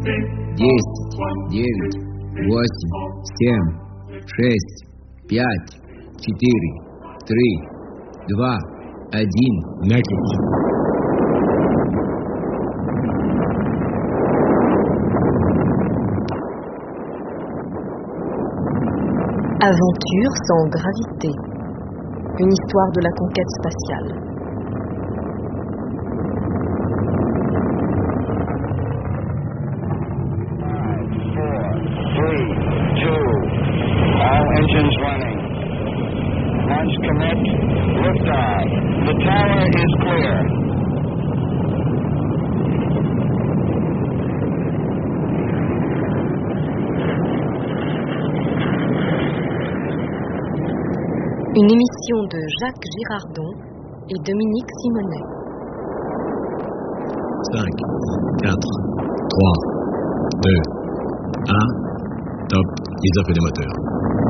10, 9, 8, 7, 6, 5, 4, 3, 2, 1. Начать. Aventure sans gravité. Une histoire de la conquête spatiale. 3, 2, all engines running. Launch commit, liftoff. The tower is clear. Une émission de Jacques Girardon et Dominique Simonet. 5, 4, 3, 2, 1. Top, ils ont fait les moteurs.